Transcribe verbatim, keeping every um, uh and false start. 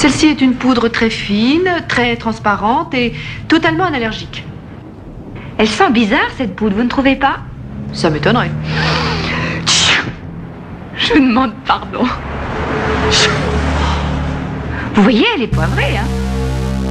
Celle-ci est une poudre très fine, très transparente et totalement analergique. Elle sent bizarre, cette poudre, vous ne trouvez pas? Ça m'étonnerait. Je vous demande pardon. Vous voyez, elle est poivrée, hein?